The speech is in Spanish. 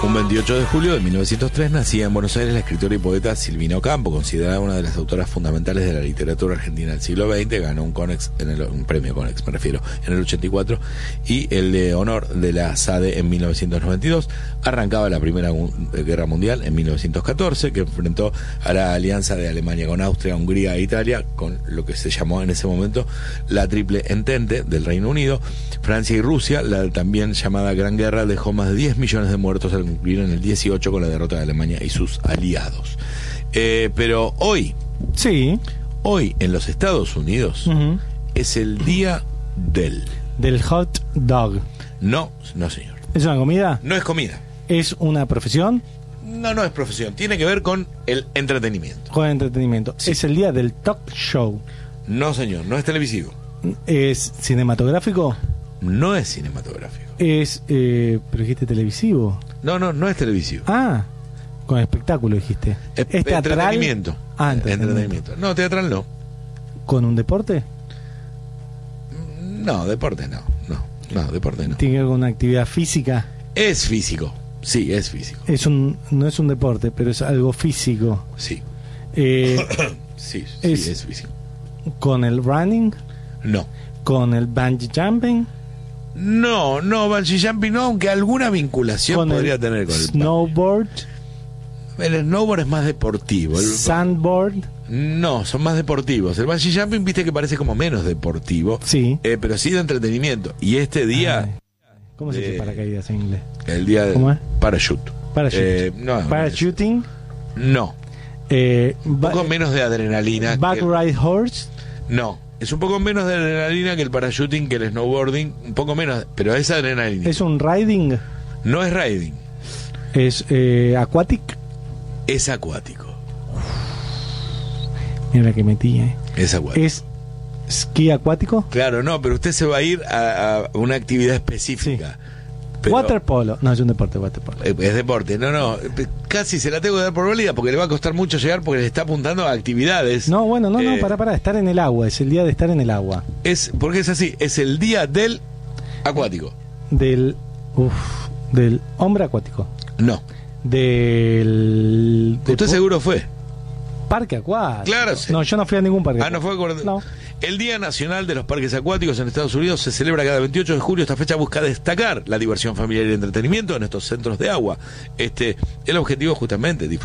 Un 28 de julio de 1903 nacía en Buenos Aires la escritora y poeta Silvina Ocampo, considerada una de las autoras fundamentales de la literatura argentina del siglo XX. Ganó un premio Conex, me refiero, en el 84, y el de honor de la SADE en 1992. Arrancaba la Primera Guerra Mundial en 1914, que enfrentó a la alianza de Alemania con Austria, Hungría e Italia, con lo que se llamó en ese momento la Triple Entente del Reino Unido. Francia y Rusia, la también llamada Gran Guerra, dejó más de 10 millones de muertos al concluir en el 18 con la derrota de Alemania y sus aliados. Pero hoy, sí, hoy en los Estados Unidos es el día del hot dog. No, no señor. ¿Es una comida? No es comida. ¿Es una profesión? No, no es profesión. Tiene que ver con el entretenimiento. Con entretenimiento. Sí. ¿Es el día del talk show? No señor, no es televisivo. ¿Es cinematográfico? No es cinematográfico. ¿Es, pero dijiste televisivo? No, no, no es televisivo. Ah, con espectáculo dijiste. ¿Es teatral? Entretenimiento. Ah, entretenimiento. No, teatral no. ¿Con un deporte? No, deporte no. No, deporte no. ¿Tiene que ver con una actividad física? Es físico. Sí, es físico. No es un deporte, pero es algo físico. Sí. Sí, es físico. ¿Con el running? No. ¿Con el bungee jumping? No, bungee jumping no, aunque alguna vinculación podría tener con el snowboard. El snowboard es más deportivo. El sandboard. No, son más deportivos. El bungee jumping, viste que parece como menos deportivo. Sí. Pero sí de entretenimiento. Y este día... Ay. ¿Cómo se dice paracaídas en inglés? El día de... ¿Cómo es? Parachute. Parachuting. No. Un poco menos de adrenalina. Backride horse. No. Es un poco menos de adrenalina que el parachuting, que el snowboarding. Un poco menos, pero es adrenalina. ¿Es un riding? No es riding. ¿Es aquatic? Es acuático. Mira la que metí, Es acuático. ¿Es esquí acuático? Claro, no, pero usted se va a ir a una actividad específica. Sí. Pero Waterpolo. No, es un deporte, waterpolo. Es deporte. No. Casi se la tengo que dar por válida porque le va a costar mucho llegar porque le está apuntando a actividades. No, bueno, no, para estar en el agua. Es el día de estar en el agua. Porque es así. Es el día del acuático. Del hombre acuático. No. ¿Usted seguro fue? Parque acuático. Claro, sí. No, yo no fui a ningún parque. No fue. No. El Día Nacional de los Parques Acuáticos en Estados Unidos se celebra cada 28 de julio. Esta fecha busca destacar la diversión familiar y el entretenimiento en estos centros de agua. El objetivo justamente